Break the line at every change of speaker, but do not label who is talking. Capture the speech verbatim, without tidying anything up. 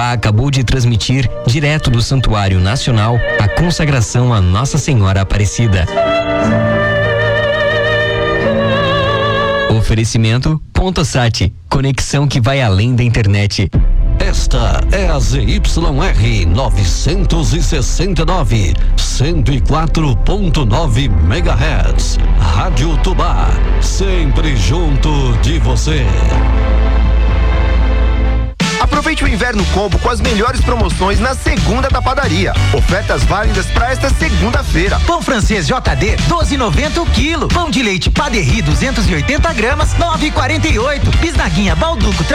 Tubá acabou de transmitir, direto do Santuário Nacional, a consagração a Nossa Senhora Aparecida. Oferecimento Pontosat, conexão que vai além da internet.
Esta é a Z Y R novecentos e sessenta e nove, cento e quatro ponto nove megahertz. Rádio Tubá, sempre junto de você.
Aproveite o inverno combo com as melhores promoções na segunda da padaria. Ofertas válidas para esta segunda-feira.
Pão francês J D, doze e noventa o quilo. Pão de leite Paderri, duzentos e oitenta gramas, nove e quarenta e oito. Bisnaguinha Balduco